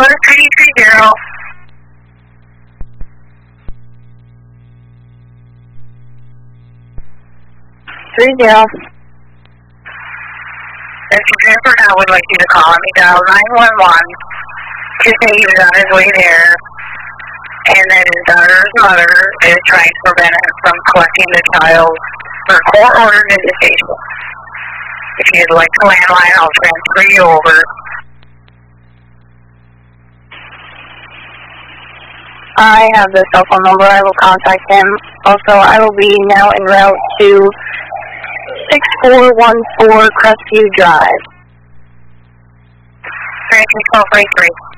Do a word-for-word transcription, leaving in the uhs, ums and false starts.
Hello, three three zero. Three zero. Mister Jennifer, I would like you to call me. Dial nine one one to say he was on his way there, and that his daughter's mother is trying to prevent him from collecting the child for court-ordered visitation. If you'd like the landline, I'll transfer you over. I have the cell phone number. I will contact him. Also, I will be now en route to six four one four Crestview Drive. Three two twelve three three.